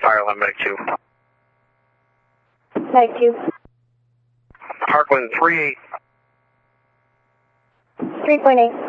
Fire alarm, medic 2. Medic 2. Parkland 38. 3.8.